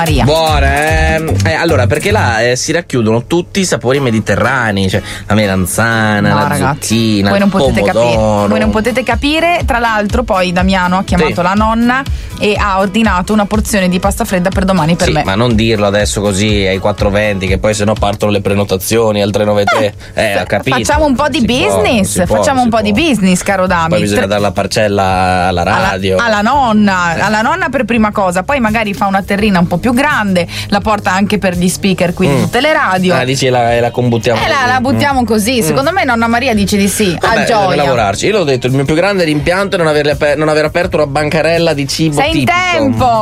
Maria. Buona, allora, perché là si racchiudono tutti i sapori mediterranei, cioè la melanzana, la zucchina, voi non il potete pomodoro. capire. Voi non potete capire. Tra l'altro, poi Damiano ha chiamato la nonna e ha ordinato una porzione di pasta fredda per domani per me. Ma non dirlo adesso così ai 4:20, che poi sennò partono le prenotazioni al 393. Ho capito. Facciamo un po' di business. Facciamo un po' di business, caro Dami. Poi bisogna dare la parcella alla radio. Alla nonna per prima cosa. Poi magari fa una terrina un po' più grande, la porta anche per gli speaker qui di tutte le radio. Dici la combuttiamo così. La buttiamo così. Secondo me nonna Maria dice di sì. A gioia. Deve lavorarci. Io l'ho detto, il mio più grande rimpianto è non aver aperto una bancarella di cibo. Sei in tempo.